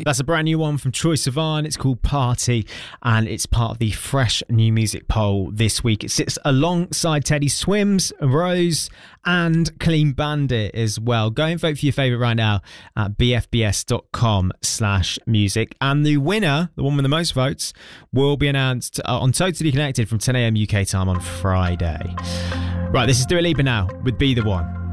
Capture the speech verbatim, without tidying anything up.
That's a brand new one from Troye Sivan. It's called Party, and it's part of the Fresh New Music poll this week. It sits alongside Teddy Swims, Rose, and Clean Bandit as well. Go and vote for your favourite right now at bfbs.com slash music. And the winner, the one with the most votes, will be announced uh, on Totally Connected from ten a.m. U K time on Friday. Right, this is Dua Lipa now with Be The One.